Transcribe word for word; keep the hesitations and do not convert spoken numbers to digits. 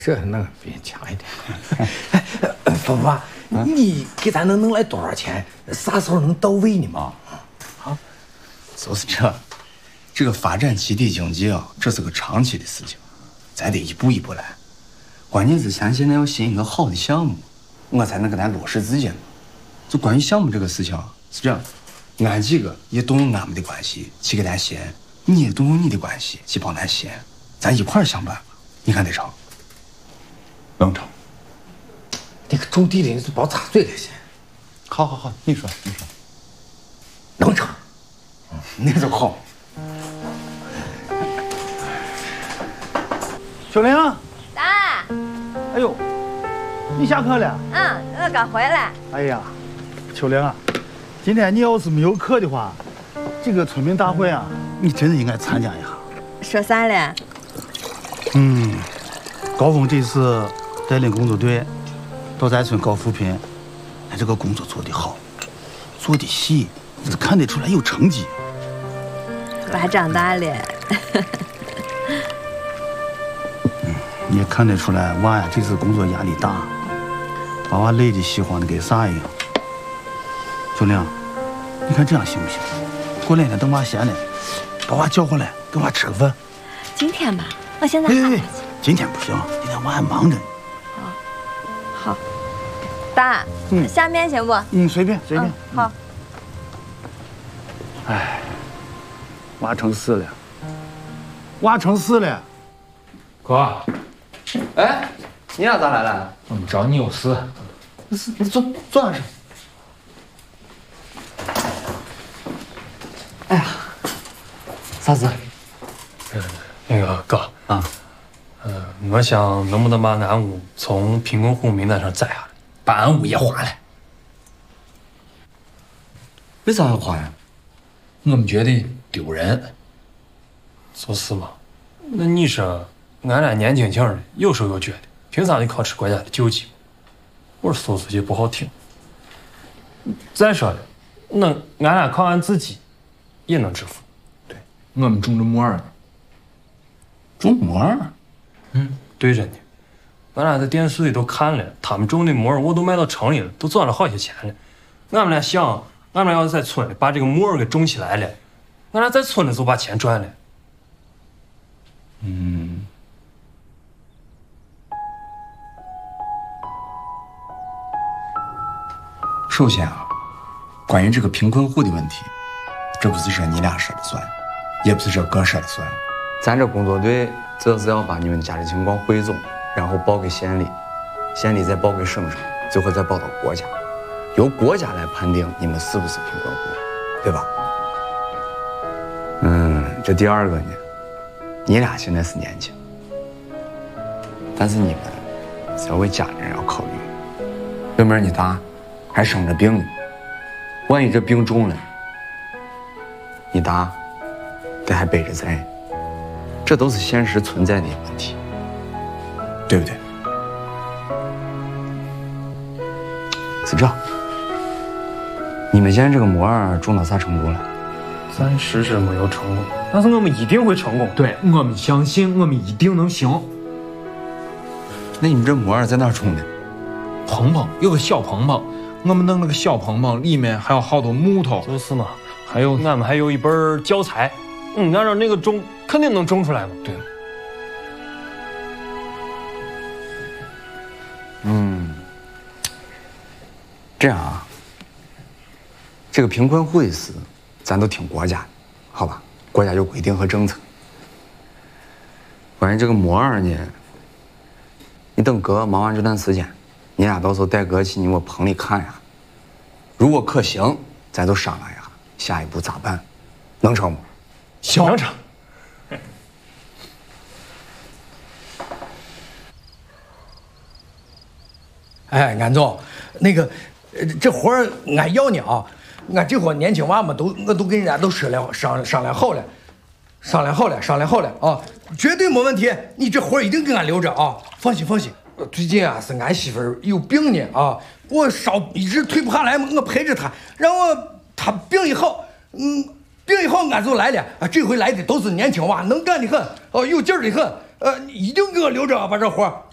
这那个比强一点。哎，峰爸，你给咱能能来多少钱？啥时候能到位呢嘛？ 啊，就是这，这个发展基地经济啊，这是个长期的事情，咱得一步一步来。关键是咱现在要寻一个好的项目，我才能给咱落实资金嘛。就关于项目这个事情是这样，俺几个也动用俺们的关系去给咱寻，你也动用你的关系去帮咱寻，咱一块儿想办法，你看得成？能成。 那个种地的你就别插嘴了先。 好好好，你说你说。 能成。 嗯，那就好。 小玲。 爸。 哎呦，你下课了？ 嗯，我刚回来。 哎呀，秋玲啊，今天你要是没有课的话，这个村民大会啊，你真的应该参加一下。 说啥嘞？ 嗯，高峰这次带领工作队到咱村搞扶贫，他这个工作做得好，做得细，看得出来有成绩。 娃长大了。 嗯，你也看得出来，娃呀这次工作压力大，把娃累得稀慌的跟啥一样。秋玲，你看这样行不行？过两天等娃闲了，把娃叫回来跟娃吃个饭。 今天吧，我现在还不行。 今天不行，今天娃还忙着呢。 啊，好。爸，嗯，下面行不？ 嗯，随便随便。 嗯、好。 哎，娃成事了，娃成事了。 哥， 哎，你俩咋来了？ 我们找你有事。 你你坐坐上去。哎呀，啥事？ 呃，那个哥啊， 呃，我想能不能把俺屋从贫困户名单上摘下来，把俺屋也划了？ 为啥要划呀？ 我们觉得丢人。就是嘛，那你说俺俩年轻轻的，有手有脚的，凭啥得靠吃国家的救济？我说说出去不好听。再说了，那俺俩靠俺自己也能致富。 对，我们种着木耳呢。 种木耳？ 嗯，对着呢。俺俩在电视里都看了，他们种的木耳我都卖到城里了，都赚了好些钱了。俺们俩想，俺们俩要是在村里把这个木耳给种起来了，俺俩在村里就把钱赚了。 嗯。首先啊，关于这个贫困户的问题，这不是说你俩说了算，也不是说哥说了算。咱这工作队这是要把你们家的情况汇总，然后报给县里，县里再报给省上，最后再报到国家，由国家来判定你们是不是贫困户，对吧？嗯，这第二个呢，你俩现在是年轻，但是你们是要为家里人要考虑。要不然你大，还生着病呢，万一这病重了，你大得还背着债。这都是现实存在的问题，对不对？是这，你们现在这个木耳种到啥程度了？ 暂时是没有成功，但是我们一定会成功。 对，我们相信我们一定能行。 那你们这木耳在哪儿种的？ 棚棚有个小棚棚，我们弄了个小棚棚，里面还有好多木头。 就是嘛，还有俺们还有一本教材，嗯，按照那个种，肯定能种出来嘛。 对。 嗯，这样啊，这个贫困户的事，咱都听国家的，好吧？国家有规定和政策。关于这个木耳呢，你等哥忙完这段时间，你俩到时候带哥去你我棚里看呀。如果可行，咱就商量一下下一步咋办，能成吗？ 行，能成。 哎，安总，那个，这活儿俺要你啊！俺这伙年轻娃们都，我都跟人家都商量商商量好了，商量好了，商量好了啊，绝对没问题。你这活儿一定给俺留着啊！放心放心。最近啊，是俺媳妇儿有病呢啊，我烧一直退不下来嘛，我陪着她，然后她病一好，嗯，病一好俺就来了啊。这回来的都是年轻娃，能干的很，哦，有劲儿的很，呃，你一定给我留着啊，把这活儿。